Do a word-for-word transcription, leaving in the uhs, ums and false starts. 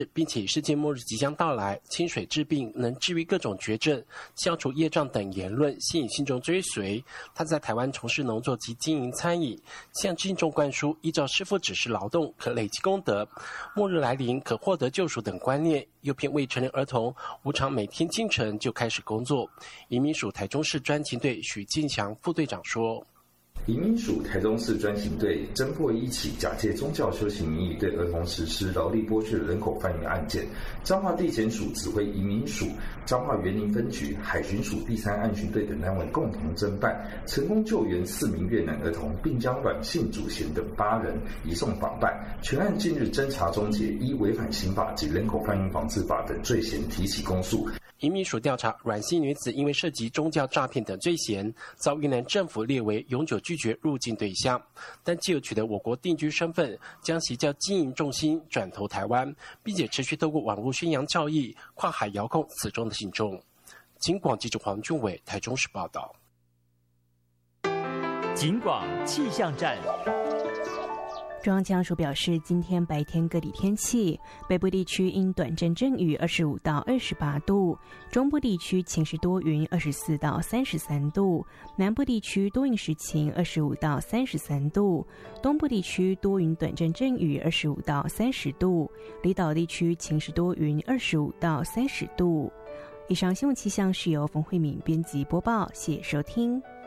并且世界末日即将到来，清水治病能治愈各种绝症，消除业障等言论吸引信众追随。他在台湾从事农作及经营餐饮，向信众灌输依照师父指示劳动可累积功德，末日来临可获得救赎等观念，诱骗未成年儿童无偿每天清晨就开始工作。移民署台中市专勤队许进祥副队长说， 移民署台中市专勤队侦破一起假借宗教修行名义对儿童实施劳力剥削人口贩运案件，彰化地检署指挥移民署、彰化园林分局、海巡署第三案巡队等单位共同侦办，成功救援四名越南儿童，并将阮姓主嫌等八人移送法办。全案近日侦查终结，依违反刑法及人口贩运防治法等罪嫌提起公诉。 移民署调查，阮姓女子因为涉及宗教诈骗等罪嫌，遭越南政府列为永久拒绝入境对象，但既有取得我国定居身份，将其教经营重心转投台湾，并且持续透过网络宣扬教义，跨海遥控此中的信众。警广记者黄俊伟台中市报道。 警广气象站。 中央气象署表示，今天白天各地天气，北部地区因短暂阵雨二十五到二十八度，中部地区晴时多云二十四到三十三度，南部地区多云时晴二十五到三十三度，东部地区多云短暂阵雨二十五到三十度，离岛地区晴时多云二十五到三十度。以上新闻气象是由冯慧敏编辑播报，谢谢收听。